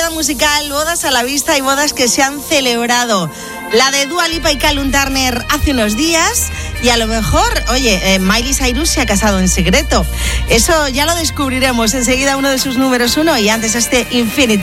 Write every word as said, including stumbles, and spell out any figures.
portada musical, bodas a la vista y bodas que se han celebrado. La de Dua Lipa y Callum Turner hace unos días y a lo mejor, oye, eh, Miley Cyrus se ha casado en secreto. Eso ya lo descubriremos enseguida, uno de sus números uno, y antes este Infinity.